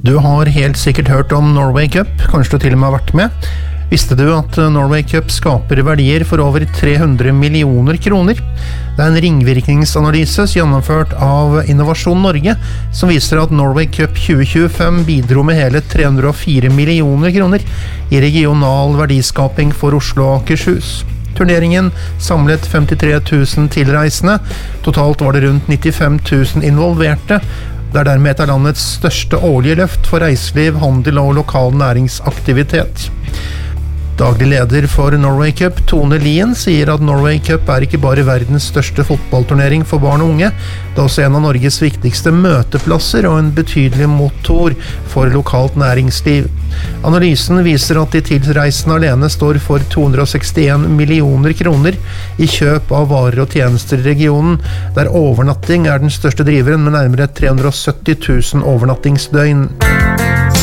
Du har helt sikkert hørt om Norway Cup, kanskje du til og med har vært med. Visste du at Norway Cup skaper verdier for over 300 millioner kroner? Det er en ringvirkningsanalyse gjennomført av Innovasjon Norge som viser at Norway Cup 2025 bidro med hele 304 millioner kroner i regional verdiskaping for Oslo og Akershus. Turneringen samlet 53 000 tilreisende. Totalt var det rundt 95 000 involverte. Det er dermed et av landets største årlige løft for reiseliv, handel og lokal næringsaktivitet. Daglig leder for Norway Cup, Tone Lien, sier at Norway Cup er ikke bare verdens største fotballturnering for barn og unge, det er også en av Norges viktigste møteplasser og en betydelig motor for lokalt næringsliv. Analysen viser at de tilreisende alene står for 261 millioner kroner i kjøp av varer og tjenester i regionen, der overnatting er den største driveren med nærmere 370 000 overnattingsdøgn.